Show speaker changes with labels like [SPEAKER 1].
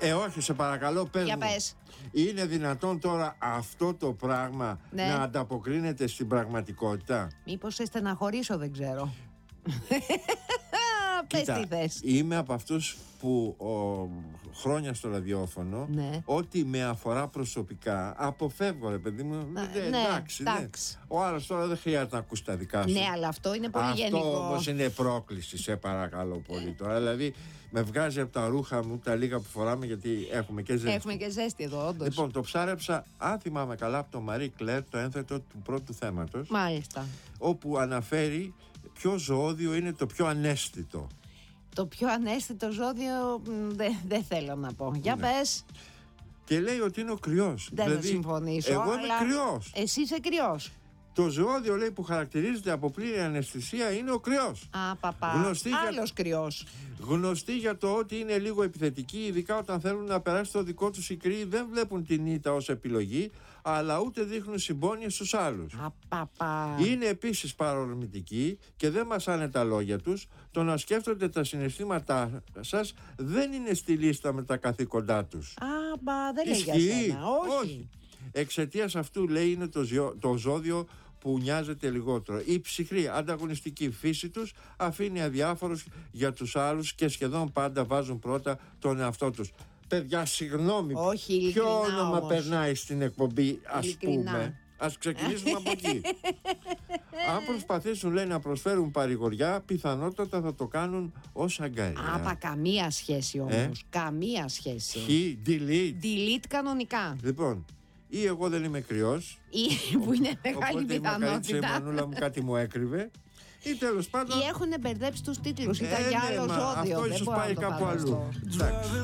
[SPEAKER 1] Όχι, σε παρακαλώ, πες
[SPEAKER 2] Για
[SPEAKER 1] μου.
[SPEAKER 2] πες.
[SPEAKER 1] Είναι δυνατόν τώρα αυτό το πράγμα να ανταποκρίνεται στην πραγματικότητα?
[SPEAKER 2] Μήπως σε στεναχωρήσω, δεν ξέρω. Πες τι θες.
[SPEAKER 1] Είμαι από αυτούς που χρόνια στο ραδιόφωνο, ό,τι με αφορά προσωπικά αποφεύγω, ρε παιδί μου. Εντάξει. Ο άλλος τώρα δεν χρειάζεται να ακούσει τα δικά σου.
[SPEAKER 2] Ναι, αλλά αυτό είναι πολύ γενικό.
[SPEAKER 1] Αυτό όμως είναι πρόκληση, σε παρακαλώ πολύ τώρα. Δηλαδή με βγάζει από τα ρούχα μου τα λίγα που φοράμε, γιατί έχουμε και ζέστη.
[SPEAKER 2] Έχουμε και ζέστη εδώ, όντως.
[SPEAKER 1] Λοιπόν, το ψάρεψα, αν θυμάμαι καλά, από το Marie Claire, το ένθετο του πρώτου θέματος.
[SPEAKER 2] Μάλιστα.
[SPEAKER 1] Όπου αναφέρει ποιο ζωώδιο είναι το πιο ανέστητο.
[SPEAKER 2] Το πιο ανέστητο ζώδιο δεν θέλω να πω. Για πες.
[SPEAKER 1] Και λέει ότι είναι ο κρυός.
[SPEAKER 2] Δεν θα συμφωνήσω.
[SPEAKER 1] Εγώ είμαι κρυός.
[SPEAKER 2] Εσύ είσαι κρυός.
[SPEAKER 1] Το ζωώδιο, λέει, που χαρακτηρίζεται από πλήρη αναισθησία είναι ο κρυός. Άλλος
[SPEAKER 2] κρυός.
[SPEAKER 1] Γνωστοί για το ότι είναι λίγο επιθετικοί, ειδικά όταν θέλουν να περάσει το δικό τους. Οι κρύοι δεν βλέπουν την ήττα ως επιλογή, αλλά ούτε δείχνουν συμπόνια στους άλλους. Είναι επίσης παρορμητικοί και δεν μασάνε τα λόγια τους. Το να σκέφτονται τα συναισθήματά σας δεν είναι στη λίστα με τα καθήκοντά τους.
[SPEAKER 2] Δεν λέει για σένα.
[SPEAKER 1] Όχι. Εξαιτίας αυτού, λέει, είναι το ζώδιο που νοιάζεται λιγότερο. Η ψυχρή ανταγωνιστική φύση τους αφήνει αδιάφορους για τους άλλους και σχεδόν πάντα βάζουν πρώτα τον εαυτό τους. Παιδιά, συγγνώμη, ποιο όνομα όμως περνάει στην εκπομπή, ας πούμε? Ας ξεκινήσουμε από εκεί. Αν προσπαθήσουν, λέει, να προσφέρουν παρηγοριά, πιθανότατα θα το κάνουν ως αγκαρία.
[SPEAKER 2] Καμία σχέση όμως. Καμία σχέση.
[SPEAKER 1] Delete
[SPEAKER 2] κανονικά.
[SPEAKER 1] Λοιπόν, ή εγώ δεν είμαι κρυός,
[SPEAKER 2] ή που είναι μεγάλη πιθανότητα.
[SPEAKER 1] Η μανούλα μου κάτι μου έκρυβε, ή τέλος πάντων,
[SPEAKER 2] ή έχουν μπερδέψει τους τίτλους, ήταν για άλλο ζώδιο.
[SPEAKER 1] Αυτό ίσως πάει κάπου αλλού.